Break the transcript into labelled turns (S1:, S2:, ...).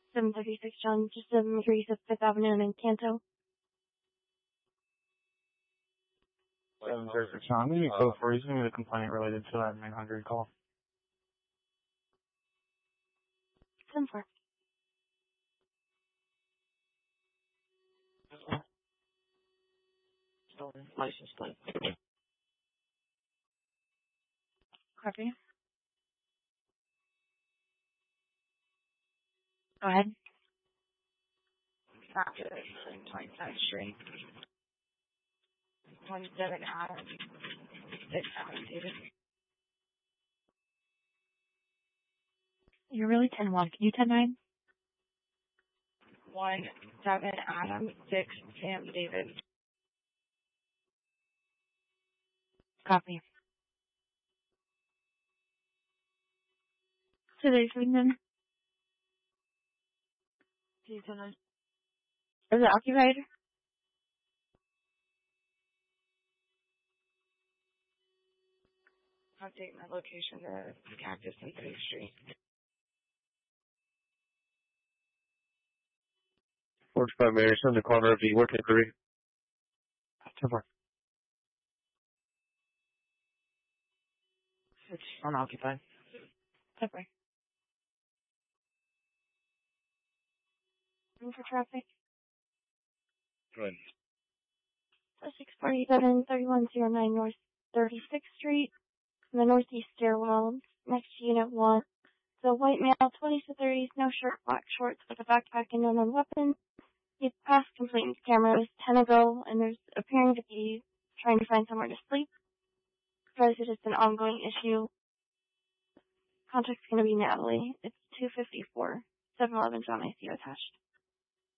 S1: 736 John, just 7 degrees of 5th Avenue and Encanto.
S2: 736 John, I'm going to code for you. Give me the complaint related to that 900 call.
S1: 10-4.
S3: Stolen license plate.
S1: Copy. Go ahead.
S3: After 29th Street. 17 Adam. 6 Adam David.
S1: You're really 10-1. Can you 10-9?
S3: 17 Adam. 6 Sam David.
S1: Copy. Today's evening.
S3: Is
S1: Is it occupied?
S3: update my location to Cactus and 3rd Street.
S4: 45 Mary's on the corner of the work inquiry.
S2: 10-4.
S3: It's unoccupied.
S1: 10-4. Room for traffic.
S4: Go ahead.
S1: 647 3109 North 36th Street. In the northeast stairwell, next to Unit 1. The white male, 20s to 30s, no shirt, black shorts with a backpack and unknown weapon. He passed complainant's camera. It was 10 ago, and there's appearing to be trying to find somewhere to sleep. Because it is an ongoing issue. Contact's going to be Natalie. It's 254. 711 John ICU attached.